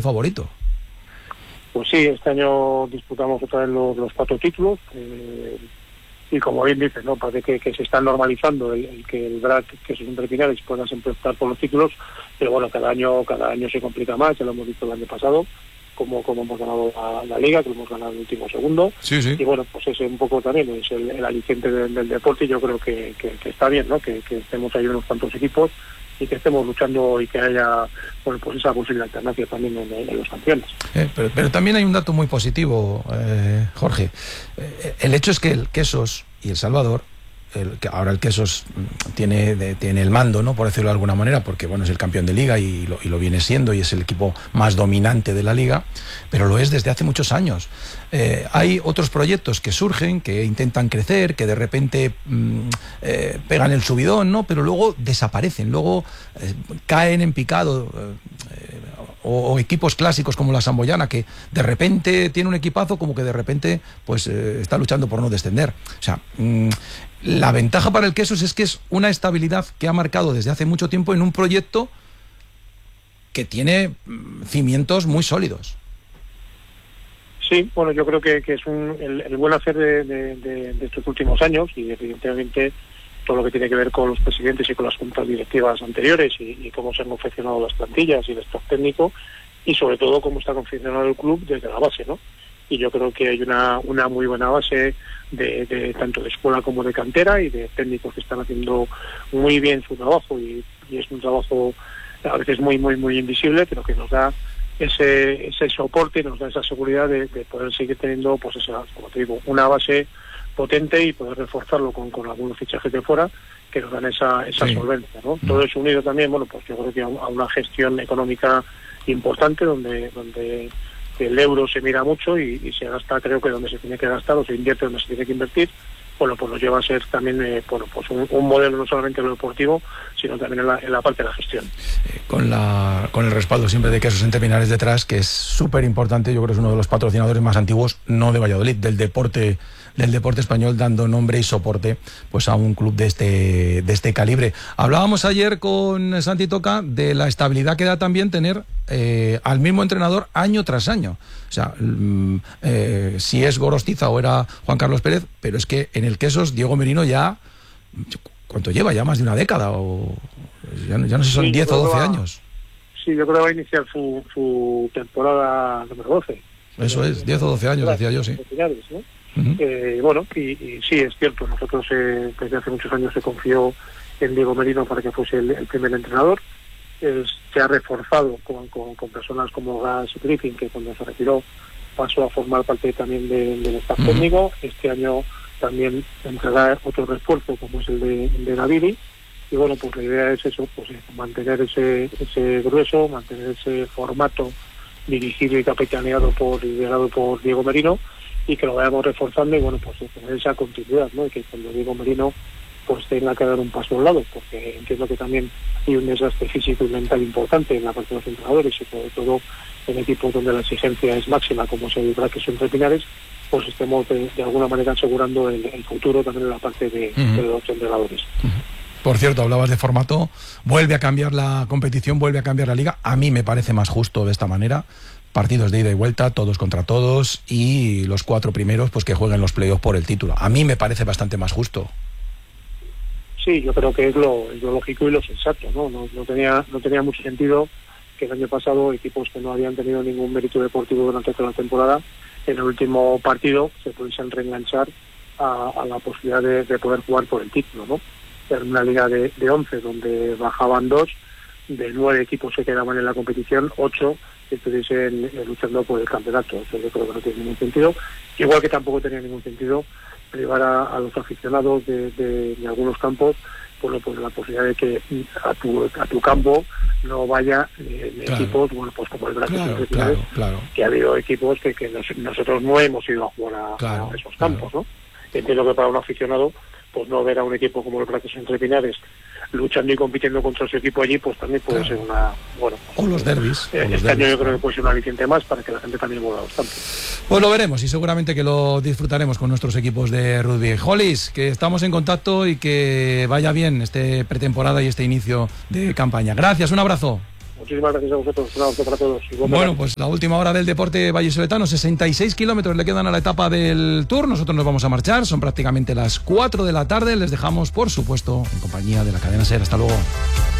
favorito. Pues sí, este año disputamos otra vez los 4 títulos, y como bien dices, ¿no? Parece que se está normalizando el que el BRAC, que son Entrepinares, pueda siempre optar por los títulos, pero bueno, cada año se complica más, ya lo hemos visto el año pasado, como hemos ganado la Liga, que hemos ganado el último segundo, sí. Y bueno, pues ese un poco también es el aliciente del deporte, y yo creo que está bien, ¿no? Que estemos ahí unos cuantos equipos y que estemos luchando y que haya, bueno, pues esa posible alternancia también en los campeones. Pero también hay un dato muy positivo, Jorge. El hecho es que el Quesos y el Salvador, que ahora el Quesos tiene el mando, ¿no?, por decirlo de alguna manera, porque bueno, es el campeón de Liga y lo viene siendo, y es el equipo más dominante de la Liga, pero lo es desde hace muchos años. Hay otros proyectos que surgen, que intentan crecer, que de repente pegan el subidón, ¿no?, pero luego desaparecen, luego caen en picado, o equipos clásicos como la Samboyana, que de repente tiene un equipazo, como que de repente pues está luchando por no descender. O sea, la ventaja para el Quesos es que es una estabilidad que ha marcado desde hace mucho tiempo en un proyecto que tiene cimientos muy sólidos. Sí, bueno, yo creo que es el buen hacer de estos últimos años, y evidentemente todo lo que tiene que ver con los presidentes y con las juntas directivas anteriores, y cómo se han confeccionado las plantillas y el staff técnico, y sobre todo cómo está confeccionado el club desde la base, ¿no? Y yo creo que hay una muy buena base de tanto de escuela como de cantera, y de técnicos que están haciendo muy bien su trabajo, y es un trabajo a veces muy invisible, pero que nos da ese soporte, nos da esa seguridad de poder seguir teniendo, pues esa, como te digo, una base potente, y poder reforzarlo con algunos fichajes de fuera que nos dan esa solvencia, ¿no? Todo eso unido también, bueno, pues yo creo que a una gestión económica importante, donde el euro se mira mucho y se gasta, creo que donde se tiene que gastar, o se invierte donde se tiene que invertir. Bueno, pues nos lleva a ser también bueno, pues un modelo no solamente en lo deportivo, sino también en la parte de la gestión. Con el respaldo siempre de Quesos Entrepinares detrás, que es súper importante. Yo creo que es uno de los patrocinadores más antiguos, no de Valladolid, del deporte español, dando nombre y soporte pues a un club de este calibre. Hablábamos ayer con Santi Toca de la estabilidad que da también tener al mismo entrenador año tras año. O sea, si es Gorostiza o era Juan Carlos Pérez, pero es que en el Quesos Diego Merino ya, ¿cuánto lleva? Ya más de una década, o ya no sé si son 10 o 12 años. Sí, yo creo que va a iniciar su temporada número 12. Eso es, 10 o 12 años, decía yo, sí. ¿No? Bueno, y sí, es cierto, nosotros desde hace muchos años se confió en Diego Merino para que fuese el primer entrenador. Se ha reforzado con personas como Gas Griffin, que cuando se retiró pasó a formar parte también del staff técnico. Este año también entrará otro refuerzo, como es el de Naviri. Y bueno, pues la idea es eso, pues mantener ese grueso, mantener ese formato dirigido y capitaneado liderado por Diego Merino, y que lo vayamos reforzando, y bueno, pues tener esa continuidad, ¿no? Y que cuando Diego Merino pues tenga que dar un paso a un lado, porque entiendo que también hay un desgaste físico y mental importante en la parte de los entrenadores, y sobre todo en equipos donde la exigencia es máxima, como es el BRAC Entrepinares, pues estemos de alguna manera asegurando el futuro también en la parte de los entrenadores. Por cierto, hablabas de formato, vuelve a cambiar la competición, vuelve a cambiar la liga. A mí me parece más justo de esta manera. Partidos de ida y vuelta, todos contra todos, y los 4 primeros pues que jueguen los playoffs por el título. A mí me parece bastante más justo. Sí, yo creo que es lo lógico y lo sensato, ¿no? No tenía mucho sentido que el año pasado equipos que no habían tenido ningún mérito deportivo durante toda la temporada, en el último partido se pudiesen reenganchar a la posibilidad de poder jugar por el título, ¿no? Era una liga de 11 donde bajaban 2, de 9 equipos que quedaban en la competición, 8 que estuviesen luchando por el campeonato. Eso yo creo que no tiene ningún sentido. Igual que tampoco tenía ningún sentido privar a los aficionados de algunos campos por la posibilidad de que a tu campo no vaya equipos, bueno, pues como el Brasil, claro. Que ha habido equipos que nosotros no hemos ido a jugar a esos campos, ¿no? Entiendo que para un aficionado, pues no ver a un equipo como el Brasil Entrepinares luchando y compitiendo contra su equipo allí, pues también puede ser una... Bueno, o los derbis. Este año yo creo que puede ser un aliciente más para que la gente también vuelva a los campos. Pues lo veremos, y seguramente que lo disfrutaremos con nuestros equipos de rugby. Jolis, que estamos en contacto y que vaya bien este pretemporada y este inicio de campaña. Gracias, un abrazo. Muchísimas gracias a vosotros. Un abrazo para todos. Bueno, pues la última hora del deporte vallisoletano, 66 kilómetros le quedan a la etapa del Tour. Nosotros nos vamos a marchar, son prácticamente las 4 de la tarde. Les dejamos, por supuesto, en compañía de la cadena SER. Hasta luego.